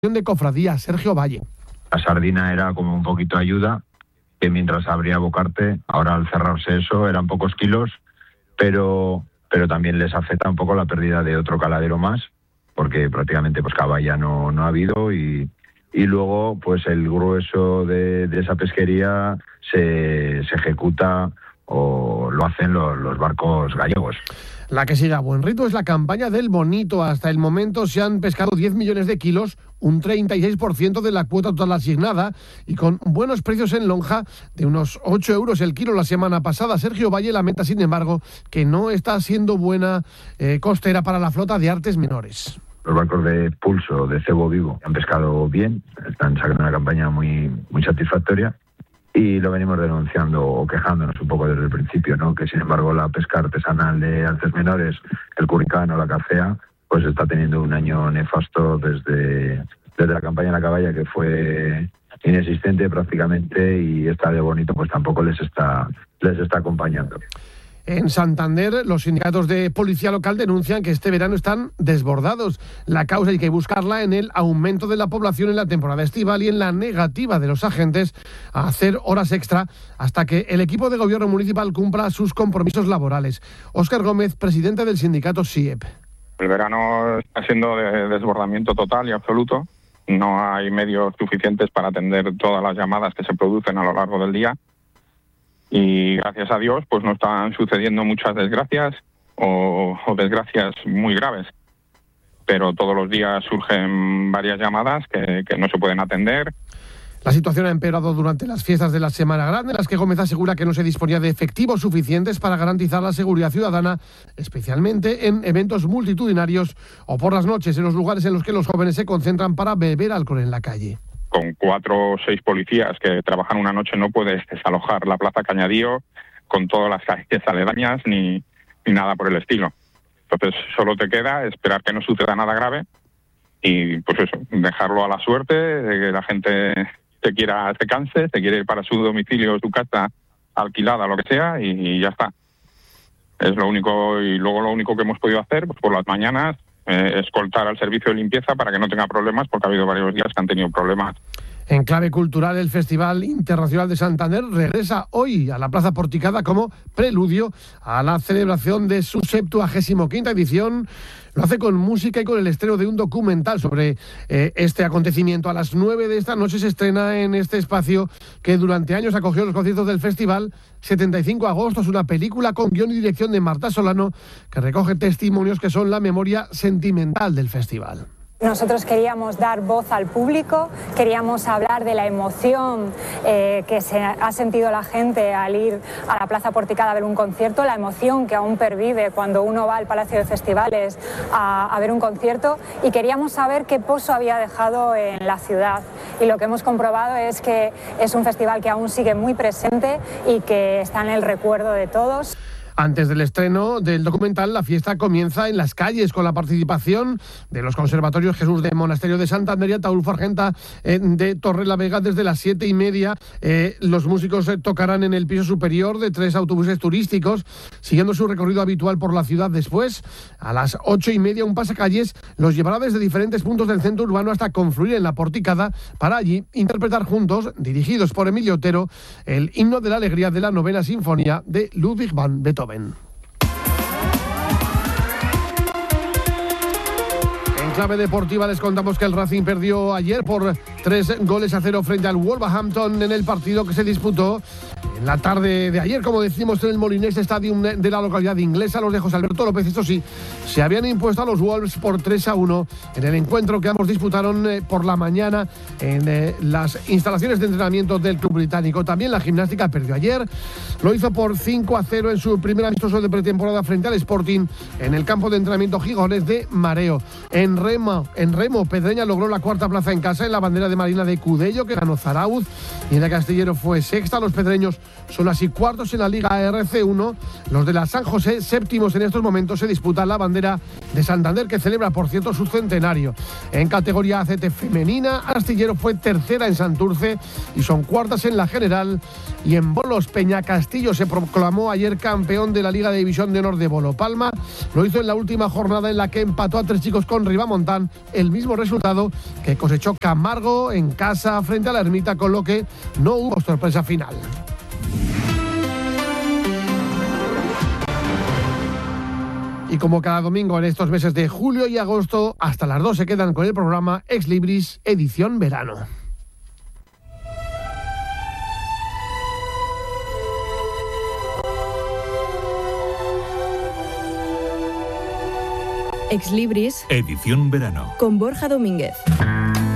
de cofradía, Sergio Valle. La sardina era como un poquito ayuda, que mientras abría Bocarte, ahora al cerrarse eso eran pocos kilos, pero también les afecta un poco la pérdida de otro caladero más, porque prácticamente pues caballa no ha habido y luego pues el grueso de esa pesquería se ejecuta o lo hacen los barcos gallegos. La que sigue a buen ritmo es la campaña del bonito. Hasta el momento se han pescado 10 millones de kilos, un 36% de la cuota total asignada y con buenos precios en lonja de unos 8 euros el kilo la semana pasada. Sergio Valle lamenta, sin embargo, que no está siendo buena costera para la flota de artes menores. Los barcos de pulso, de cebo vivo, han pescado bien, están sacando una campaña muy satisfactoria. Y lo venimos denunciando o quejándonos un poco desde el principio, ¿no? Que sin embargo la pesca artesanal de artes menores, el curricán o la cafea, pues está teniendo un año nefasto desde la campaña de la caballa, que fue inexistente prácticamente, y esta de bonito pues tampoco les está acompañando. En Santander, los sindicatos de policía local denuncian que este verano están desbordados. La causa hay que buscarla en el aumento de la población en la temporada estival y en la negativa de los agentes a hacer horas extra hasta que el equipo de gobierno municipal cumpla sus compromisos laborales. Óscar Gómez, presidente del sindicato SIEP. El verano está siendo de desbordamiento total y absoluto. No hay medios suficientes para atender todas las llamadas que se producen a lo largo del día. Y gracias a Dios pues no están sucediendo muchas desgracias o desgracias muy graves, pero todos los días surgen varias llamadas que no se pueden atender. La situación ha empeorado durante las fiestas de la Semana Grande, en las que Gómez asegura que no se disponía de efectivos suficientes para garantizar la seguridad ciudadana, especialmente en eventos multitudinarios o por las noches, en los lugares en los que los jóvenes se concentran para beber alcohol en la calle. Con 4 o 6 policías que trabajan una noche no puedes desalojar la Plaza Cañadío con todas las calles aledañas ni nada por el estilo. Entonces solo te queda esperar que no suceda nada grave y pues eso, dejarlo a la suerte de que la gente se canse, se quiere ir para su domicilio, su casa alquilada, lo que sea, y ya está. Es lo único. Y luego lo único que hemos podido hacer pues por las mañanas, escoltar al servicio de limpieza para que no tenga problemas, porque ha habido varios días que han tenido problemas. En clave cultural, el Festival Internacional de Santander regresa hoy a la Plaza Porticada como preludio a la celebración de su 75ª edición. Lo hace con música y con el estreno de un documental sobre este acontecimiento. A las 9 de esta noche se estrena en este espacio que durante años acogió los conciertos del festival. 75 de agosto es una película con guión y dirección de Marta Solano que recoge testimonios que son la memoria sentimental del festival. Nosotros queríamos dar voz al público, queríamos hablar de la emoción que se ha sentido la gente al ir a la Plaza Porticada a ver un concierto, la emoción que aún pervive cuando uno va al Palacio de Festivales a ver un concierto, y queríamos saber qué pozo había dejado en la ciudad. Y lo que hemos comprobado es que es un festival que aún sigue muy presente y que está en el recuerdo de todos. Antes del estreno del documental, la fiesta comienza en las calles con la participación de los conservatorios Jesús de Monasterio de Santander y Ataulfo Argenta de Torrelavega desde las 7:30. Los músicos tocarán en el piso superior de 3 autobuses turísticos, siguiendo su recorrido habitual por la ciudad. Después, a las 8:30, un pasacalles los llevará desde diferentes puntos del centro urbano hasta confluir en la Porticada para allí interpretar juntos, dirigidos por Emilio Otero, el himno de la alegría de la 9ª Sinfonía de Ludwig van Beethoven. En clave deportiva les contamos que el Racing perdió ayer por 3-0 frente al Wolverhampton en el partido que se disputó en la tarde de ayer, como decimos, en el Molinés Stadium de la localidad inglesa. Los de José Alberto López, esto sí, se habían impuesto a los Wolves por 3-1 en el encuentro que ambos disputaron por la mañana en las instalaciones de entrenamiento del club británico. También la gimnástica perdió ayer, lo hizo por 5-0 en su primer amistoso de pretemporada frente al Sporting en el campo de entrenamiento Gigones de Mareo. En remo, Pedreña logró la 4ª plaza en casa en la bandera de de Marina de Cudello, que ganó Zarauz, y en el Castillero fue sexta. Los pedreños son así cuartos en la Liga RC1. Los de la San José, séptimos en estos momentos, se disputan la bandera de Santander, que celebra, por cierto, su centenario. En categoría ACT femenina, Astillero fue tercera en Santurce y son cuartas en la general. Y en bolos, Peñacastillo se proclamó ayer campeón de la Liga de División de Honor de Bolo Palma. Lo hizo en la última jornada, en la que empató a 3 chicos con Ribamontán, el mismo resultado que cosechó Camargo en casa frente a la Ermita, con lo que no hubo sorpresa final. Y como cada domingo en estos meses de julio y agosto, hasta las 2 se quedan con el programa Ex Libris edición verano. Ex Libris edición verano con Borja Domínguez.